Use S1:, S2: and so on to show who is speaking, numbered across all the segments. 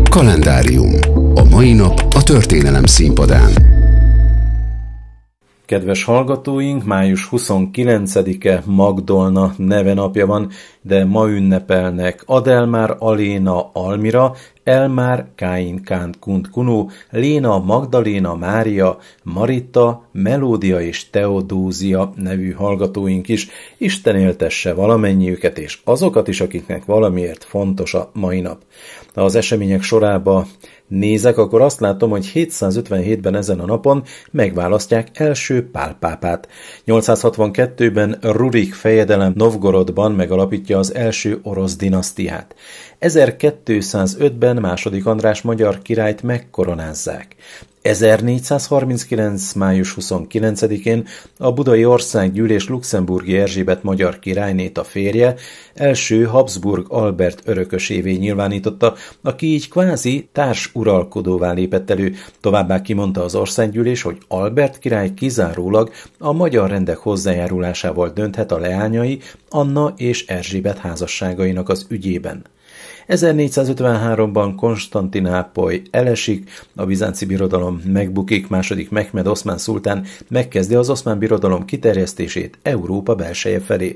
S1: Kalendárium. A mai nap a történelem színpadán.
S2: Kedves hallgatóink, május 29-e Magdolna nevenapja van, de ma ünnepelnek Adelmár, Aléna, Almira, Elmár, Káin, Kánt, Kunt, Kunó, Léna, Magdaléna, Mária, Maritta, Melódia és Teodózia nevű hallgatóink is. Isten éltesse valamennyiüket és azokat is, akiknek valamiért fontos a mai nap. Ha az események sorába nézek, akkor azt látom, hogy 757-ben ezen a napon megválasztják első Pál pápát. 862-ben Rurik fejedelem Novgorodban megalapítja az első orosz dinasztiát. 1205-ben II. András magyar királyt megkoronázzák. 1439. május 29-én a Budai Országgyűlés Luxemburgi Erzsébet magyar királynét, a férje, első Habsburg Albert örökösévé nyilvánította, aki így kvázi társuralkodóvá lépett elő. Továbbá kimondta az országgyűlés, hogy Albert király kizárólag a magyar rendek hozzájárulásával dönthet a leányai, Anna és Erzsébet házasságainak az ügyében. 1453-ban Konstantinápoly elesik, a bizánci birodalom megbukik, II. Mehmed oszmán szultán megkezdi az oszmán birodalom kiterjesztését Európa belseje felé.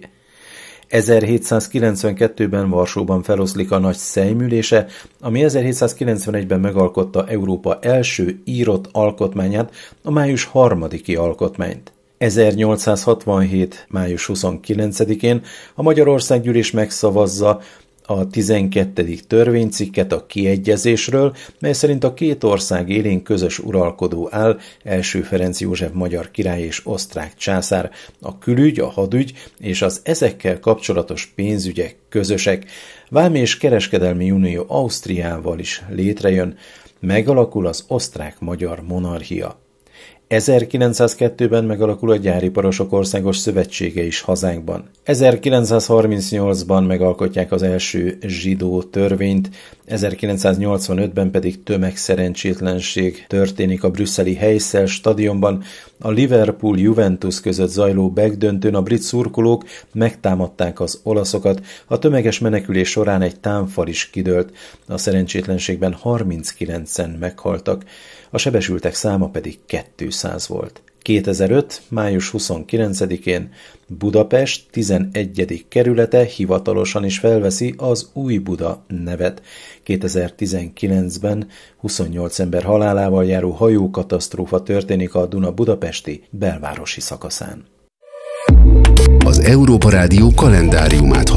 S2: 1792-ben Varsóban feloszlik a Nagy Szejmülése, ami 1791-ben megalkotta Európa első írott alkotmányát, a május 3-i alkotmányt. 1867. május 29-én a Magyar Országgyűlés megszavazza a 12. törvénycikket a kiegyezésről, mely szerint a két ország élén közös uralkodó áll, első Ferenc József magyar király és osztrák császár, a külügy, a hadügy és az ezekkel kapcsolatos pénzügyek közösek. Vám és kereskedelmi unió Ausztriával is létrejön, megalakul az osztrák-magyar monarchia. 1902-ben megalakul a Gyáriparosok Országos Szövetsége is hazánkban. 1938-ban megalkotják az első zsidó törvényt, 1985-ben pedig tömegszerencsétlenség történik a brüsszeli Heysel stadionban. A Liverpool-Juventus között zajló begdöntőn a brit szurkolók megtámadták az olaszokat, a tömeges menekülés során egy támfal is kidőlt, a szerencsétlenségben 39-en meghaltak, a sebesültek száma pedig 200 volt. 2005. május 29-én Budapest 11. kerülete hivatalosan is felveszi az Új Buda nevet. 2019-ben 28 ember halálával járó hajókatasztrófa történik a Duna budapesti belvárosi szakaszán.
S1: Az Európa Rádió kalendáriumát